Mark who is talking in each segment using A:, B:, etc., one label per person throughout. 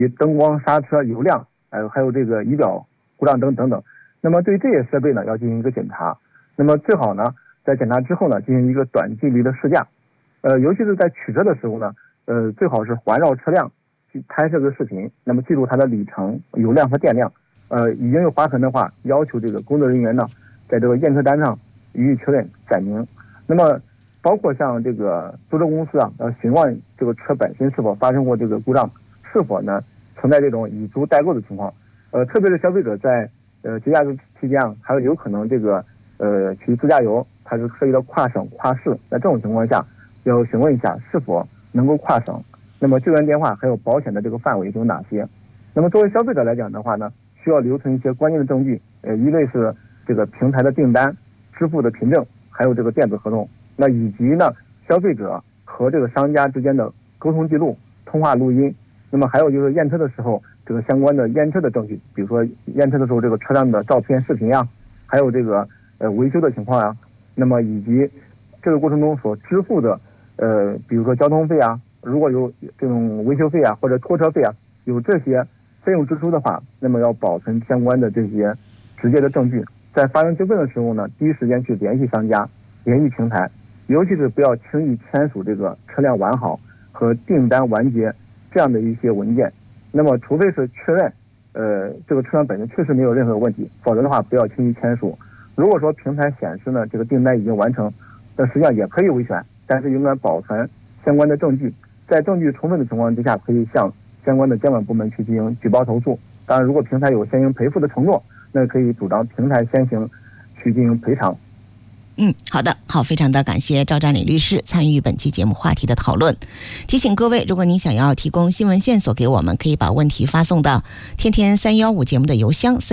A: 灯光、刹车、油量，还有这个仪表故障灯等等。那么对这些设备呢，要进行一个检查。那么最好呢，在检查之后呢，进行一个短距离的试驾。尤其是在取车的时候呢，最好是环绕车辆去拍摄个视频，那么记录它的里程、油量和电量。已经有划痕的话，要求这个工作人员呢，在这个验车单上予以确认载明。那么包括像这个租车公司啊，要询问这个车本身是否发生过这个故障，是否呢存在这种以租代购的情况。特别是消费者在节假日期间啊，还有可能这个去自驾游，它是涉及到跨省跨市，在这种情况下，要询问一下是否能够跨省，那么救援电话还有保险的这个范围有哪些。那么作为消费者来讲的话呢，需要留存一些关键的证据，一类是这个平台的订单、支付的凭证，还有这个电子合同，那以及呢消费者和这个商家之间的沟通记录、通话录音。那么还有就是验车的时候，这个相关的验车的证据，比如说验车的时候这个车辆的照片、视频呀，还有这个维修的情况呀，那么以及这个过程中所支付的比如说交通费啊，如果有这种维修费啊或者拖车费啊，有这些费用支出的话，那么要保存相关的这些直接的证据。在发生纠纷的时候呢，第一时间去联系商家、联系平台，尤其是不要轻易签署这个车辆完好和订单完结这样的一些文件。那么除非是确认这个车辆本身确实没有任何问题，否则的话不要轻易签署。如果说平台显示呢这个订单已经完成，那实际上也可以维权，但是应该保存相关的证据，在证据充分的情况之下，可以向相关的监管部门去进行举报投诉。当然如果平台有先行赔付的承诺，那可以主张平台先行去进行赔偿。
B: 好的，非常的感谢赵占领律师参与本期节目话题的讨论。提醒各位，如果您想要提供新闻线索给我们，可以把问题发送到天天315节目的邮箱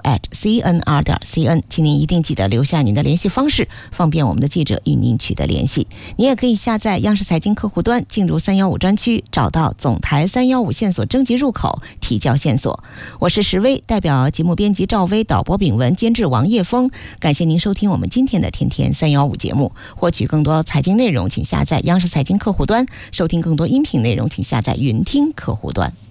B: 315@cnr.cn，请您一定记得留下您的联系方式，方便我们的记者与您取得联系。您也可以下载央视财经客户端，进入315专区，找到总台315线索征集入口，提交线索。我是石薇，代表节目编辑赵薇，导播炳文，监制王叶峰。感谢您收听我们今天的天天315节目。获取更多财经内容，请下载央视财经客户端；收听更多音频内容，请下载云听客户端。